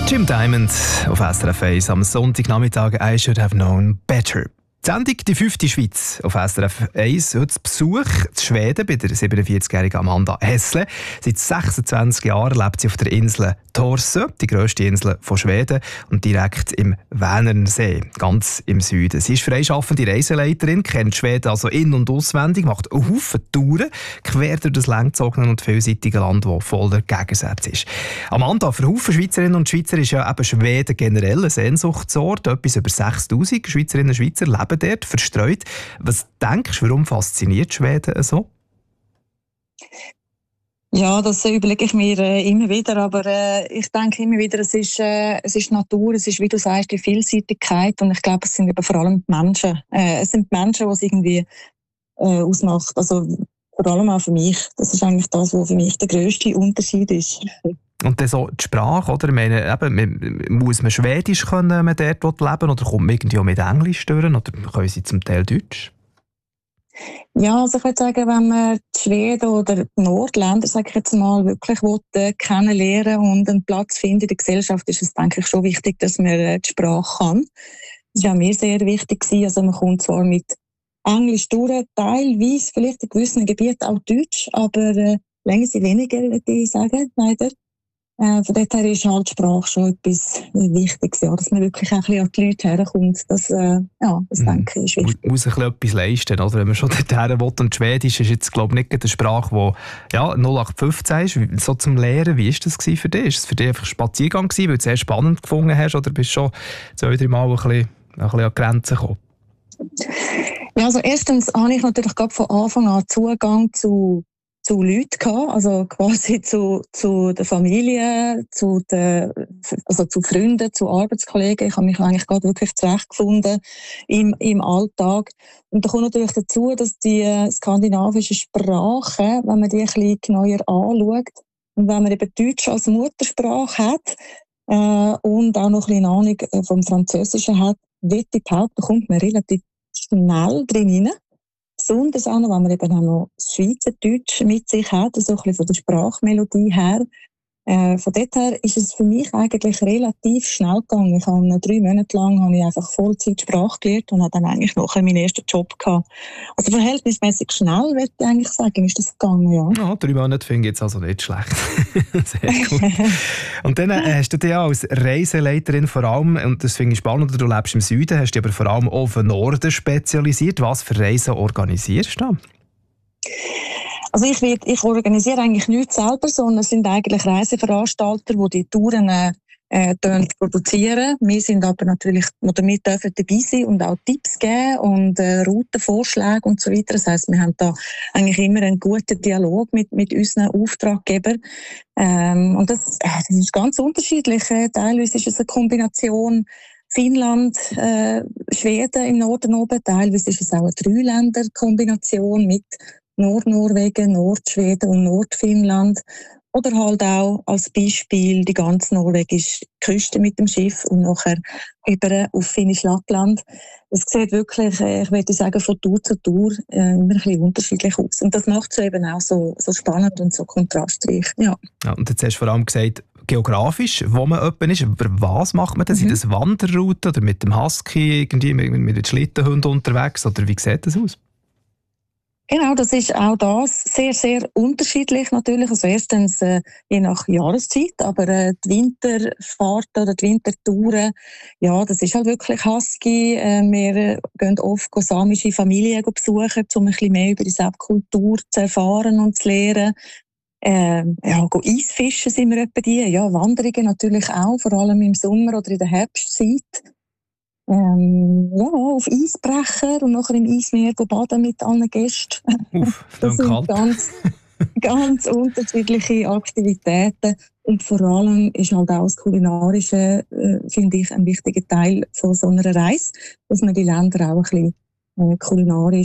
Jim Diamond auf SRF 1 am Sonntagnachmittag «I should have known better». Die Sendung «Die 5. Schweiz» auf SRF 1. Heute zu Besuch in Schweden bei der 47-jährigen Amanda Hessle. Seit 26 Jahren lebt sie auf der Insel Torsö, die grösste Insel von Schweden, und direkt im Vänernsee, ganz im Süden. Sie ist freischaffende Reiseleiterin, kennt Schweden also in- und auswendig, macht einen Haufen Touren quer durch das langgezogene und vielseitige Land, das voller Gegensätze ist. Amanda, für Haufen Schweizerinnen und Schweizer ist ja eben Schweden generell ein Sehnsuchtsort. Etwas über 6000 Schweizerinnen und Schweizer leben dort verstreut. Was denkst du, warum fasziniert Schweden so? Ja, das überlege ich mir immer wieder, aber ich denke immer wieder, es ist Natur, es ist, wie du sagst, die Vielseitigkeit, und ich glaube, es sind eben vor allem die Menschen. Es sind die Menschen, die es irgendwie ausmacht. Also vor allem auch für mich. Das ist eigentlich das, was für mich der grösste Unterschied ist. Und dann so die Sprache, oder? Ich meine, eben, muss man Schwedisch können, wenn man dort leben, oder kommt man irgendwie auch mit Englisch durch, oder können sie zum Teil Deutsch? Ja, also ich würde sagen, wenn man die Schweden oder die Nordländer, sage ich jetzt mal, wirklich kennenlernen und einen Platz finden in der Gesellschaft, ist es, denke ich, schon wichtig, dass man die Sprache kann. Das war auch mir sehr wichtig gewesen. Also man kommt zwar mit Englisch durch, teilweise vielleicht in gewissen Gebieten auch Deutsch, aber länger sind weniger, würde ich sagen, leider. Von dort her ist halt die Sprache schon etwas Wichtiges, ja, dass man wirklich auch ein bisschen an die Leute herkommt. Das denke ich, ist wichtig. Muss ein bisschen etwas leisten, oder? Wenn man schon dorthin will. Und Schwedisch ist jetzt, glaube ich, nicht eine Sprache, die 0815 ist, so zum Lehren. Wie war das für dich? Ist es für dich einfach ein Spaziergang gewesen, weil du es sehr spannend gefunden hast, oder bist du schon 2-3 Mal ein bisschen an die Grenzen gekommen? Ja, also erstens habe ich natürlich gerade von Anfang an Zugang zu Leuten gehabt, also quasi zu der Familie, zu Freunden, zu Arbeitskollegen. Ich habe mich eigentlich gerade wirklich zurechtgefunden im Alltag. Und da kommt natürlich dazu, dass die skandinavischen Sprachen, wenn man die ein bisschen genauer anschaut und wenn man eben Deutsch als Muttersprache hat und auch noch ein bisschen Ahnung vom Französischen hat, würde ich behaupten, kommt man relativ schnell drin rein. Besonders auch noch, wenn man eben auch noch das Schweizerdeutsch mit sich hat, also ein bisschen von der Sprachmelodie her. Von dort her ist es für mich eigentlich relativ schnell gegangen. Ich habe 3 Monate lang einfach Vollzeit Sprache gelernt und habe dann eigentlich nachher meinen ersten Job gehabt. Also verhältnismäßig schnell, würde ich eigentlich sagen, ist das gegangen, ja. Ja, 3 Monate finde ich jetzt also nicht schlecht. Sehr gut. Und dann hast du dich ja als Reiseleiterin vor allem, und das finde ich spannend, du lebst im Süden, hast dich aber vor allem auf den Norden spezialisiert. Was für Reisen organisierst du da? Also ich organisiere eigentlich nichts selber, sondern es sind eigentlich Reiseveranstalter, die Touren produzieren. Wir sind aber natürlich, oder wir dürfen dabei sein und auch Tipps geben und Routenvorschläge und so weiter. Das heisst, wir haben da eigentlich immer einen guten Dialog mit unseren Auftraggebern. Und das ist ganz unterschiedlich. Teilweise ist es eine Kombination Finnland, Schweden im Norden oben. Teilweise ist es auch eine 3-Länder-Kombination mit Nordnorwegen, Nordschweden und Nordfinnland. Oder halt auch als Beispiel die ganze norwegische Küste mit dem Schiff und nachher über auf Finnisch Lappland. Es sieht wirklich, ich würde sagen, von Tour zu Tour immer ein bisschen unterschiedlich aus. Und das macht es eben auch so spannend und so kontrastreich. Ja. Ja, und jetzt hast du vor allem gesagt, geografisch, wo man jemand ist. Aber was macht man denn? Sind das Wanderrouten oder mit dem Husky, irgendwie mit den Schlittenhunden unterwegs? Oder wie sieht das aus? Genau, das ist auch das sehr, sehr unterschiedlich natürlich. Also erstens je nach Jahreszeit, aber die Winterfahrten oder die Wintertouren, ja, das ist halt wirklich Husky. Wir gehen oft samische Familien besuchen, um ein bisschen mehr über die Kultur zu erfahren und zu lernen. Eisfischen sind wir etwa die. Ja, Wanderungen natürlich auch, vor allem im Sommer oder in der Herbstzeit. Auf Eisbrecher und nachher im Eismeer baden mit allen Gästen. Das sind ganz unterschiedliche Aktivitäten. Und vor allem ist halt auch das Kulinarische, finde ich, ein wichtiger Teil von so einer Reise, dass man die Länder auch ein bisschen kulinarisch